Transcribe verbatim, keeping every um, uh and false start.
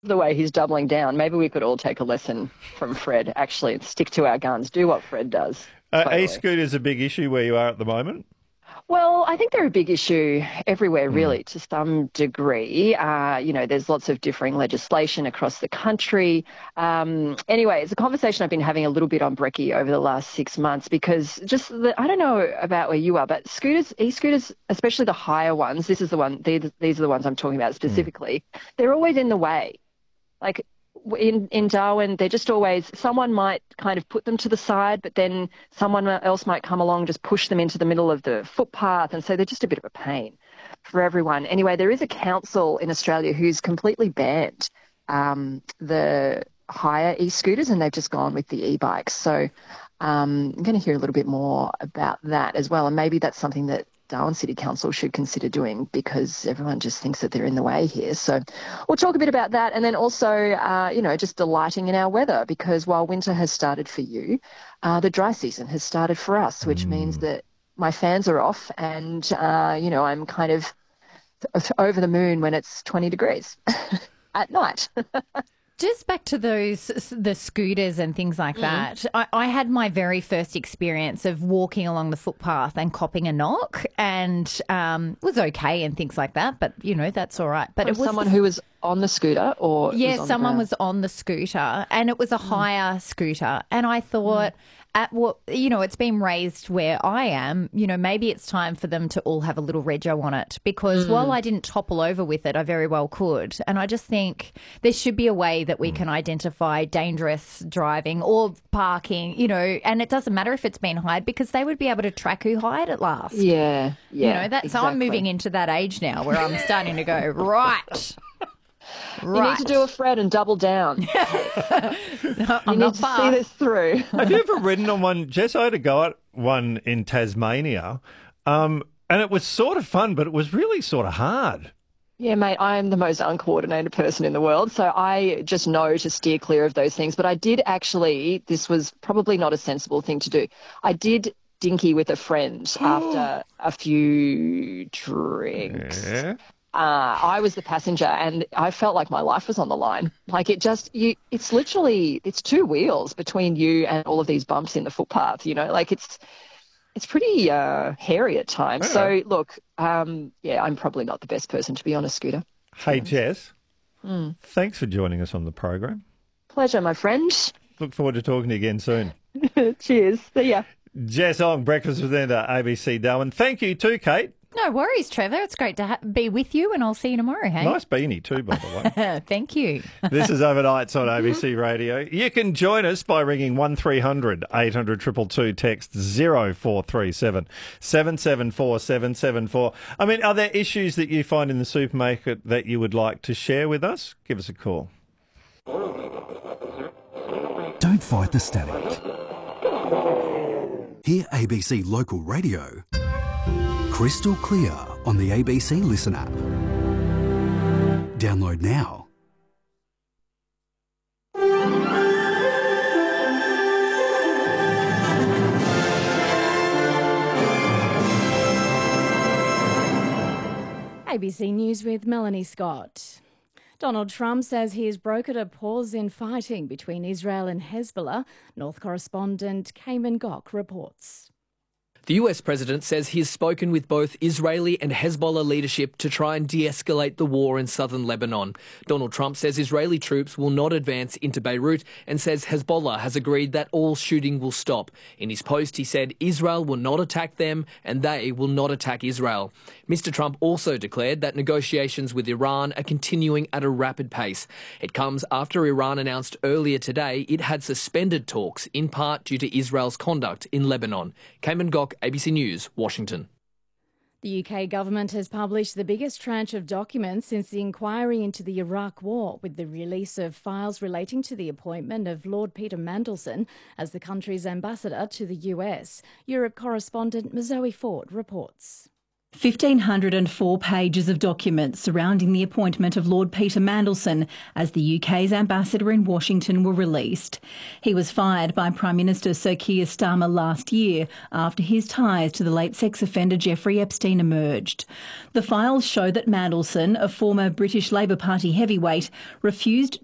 the way he's doubling down. Maybe we could all take a lesson from Fred, actually, and stick to our guns, do what Fred does. Uh, Totally. E-scooters a big issue where you are at the moment? Well, I think they're a big issue everywhere, Mm. really, to some degree. Uh, you know, there's lots of differing legislation across the country. Um, anyway, it's a conversation I've been having a little bit on Brekkie over the last six months because just the, I don't know about where you are, but scooters, e-scooters, especially the higher ones, this is the one, these, these are the ones I'm talking about Mm. specifically, they're always in the way. Like in in Darwin, they're just always, someone might kind of put them to the side, but then someone else might come along and just push them into the middle of the footpath, and so they're just a bit of a pain for everyone. Anyway, there is a council in Australia who's completely banned um, the hire e-scooters, and they've just gone with the e-bikes. So um, I'm going to hear a little bit more about that as well, and maybe that's something that Darwin City Council should consider doing because everyone just thinks that they're in the way here. So we'll talk a bit about that, and then also, uh, you know, just delighting in our weather because while winter has started for you, uh, the dry season has started for us, which means Mm. that my fans are off and, uh, you know, I'm kind of over the moon when it's twenty degrees at night. Just back to those, the scooters and things like that. I, I had my very first experience of walking along the footpath and copping a knock, and um, it was okay and things like that. But you know, that's all right. But From it was someone the- who was on the scooter or yeah, was on the someone ground? was on the scooter, and it was a hire scooter, and I thought. At what, you know, it's been raised where I am, you know, maybe it's time for them to all have a little rego on it because while I didn't topple over with it, I very well could. And I just think there should be a way that we can identify dangerous driving or parking, you know, and it doesn't matter if it's been hired because they would be able to track who hired it last. Yeah, yeah. You know, that's, I'm exactly. moving into that age now where I'm starting to go, right. You Right. need to do a Fred and double down. I'm You not need to see far. this through. Have you ever ridden on one? Jess, I had to go at one in Tasmania, um, and it was sort of fun, but it was really sort of hard. Yeah, mate, I'm the most uncoordinated person in the world, so I just know to steer clear of those things. But I did actually, this was probably not a sensible thing to do. I did dinky with a friend after a few drinks. Yeah. Uh, I was the passenger and I felt like my life was on the line. Like it just, you, it's literally, it's two wheels between you and all of these bumps in the footpath, you know, like it's, it's pretty uh, hairy at times. Yeah. So look, um, yeah, I'm probably not the best person to be on a scooter. Hey, Jess, Mm. thanks for joining us on the program. Pleasure, my friend. Look forward to talking to you again soon. Cheers. See ya. Jess Ong, Breakfast presenter, A B C Darwin. Thank you too, Kate. No worries, Trevor. It's great to ha- be with you, and I'll see you tomorrow, hey? Nice beanie too, by the way. Thank you. This is Overnights on A B C Radio. You can join us by ringing one three hundred eight hundred two two two, text zero four three seven seven seven four seven seven four. I mean, are there issues that you find in the supermarket that you would like to share with us? Give us a call. Don't fight the static. Hear A B C Local Radio crystal clear on the A B C Listen app. Download now. A B C News with Melanie Scott. Donald Trump says he has brokered a pause in fighting between Israel and Hezbollah. North correspondent Cayman Gok reports. The U S president says he has spoken with both Israeli and Hezbollah leadership to try and de-escalate the war in southern Lebanon. Donald Trump says Israeli troops will not advance into Beirut and says Hezbollah has agreed that all shooting will stop. In his post, he said Israel will not attack them and they will not attack Israel. Mister Trump also declared that negotiations with Iran are continuing at a rapid pace. It comes after Iran announced earlier today it had suspended talks, in part due to Israel's conduct in Lebanon. Cayman Gok, A B C News, Washington. The U K government has published the biggest tranche of documents since the inquiry into the Iraq War, with the release of files relating to the appointment of Lord Peter Mandelson as the country's ambassador to the U S. Europe correspondent Mazoe Ford reports. one thousand five hundred four pages of documents surrounding the appointment of Lord Peter Mandelson as the U K's ambassador in Washington were released. He was fired by Prime Minister Sir Keir Starmer last year after his ties to the late sex offender Jeffrey Epstein emerged. The files show that Mandelson, a former British Labour Party heavyweight, refused